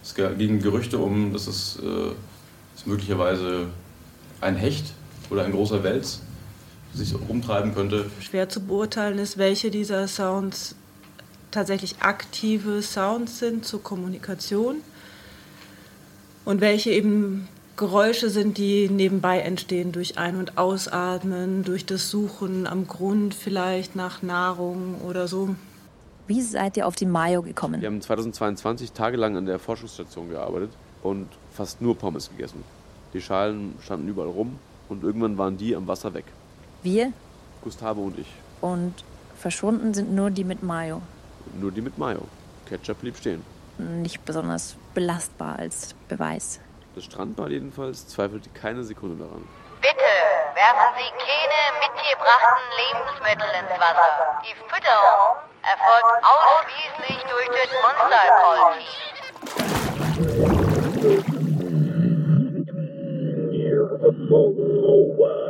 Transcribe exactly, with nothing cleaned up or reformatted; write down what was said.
Es gingen Gerüchte um, dass es äh, dass möglicherweise ein Hecht oder ein großer Wels sich rumtreiben könnte. Schwer zu beurteilen ist, welche dieser Sounds tatsächlich aktive Sounds sind zur Kommunikation und welche eben Geräusche sind, die nebenbei entstehen durch Ein- und Ausatmen, durch das Suchen am Grund vielleicht nach Nahrung oder so. Wie seid ihr auf die Mayo gekommen? Wir haben zweitausendzweiundzwanzig tagelang an der Forschungsstation gearbeitet und fast nur Pommes gegessen. Die Schalen standen überall rum und irgendwann waren die am Wasser weg. Wir? Gustavo und ich. Und verschwunden sind nur die mit Mayo? Nur die mit Mayo. Ketchup blieb stehen. Nicht besonders belastbar als Beweis. Das Strandbad jedenfalls zweifelte keine Sekunde daran. Bitte werfen Sie keine mitgebrachten Lebensmittel ins Wasser. Die Fütterung erfolgt ausschließlich durch das Monster-Call-Team.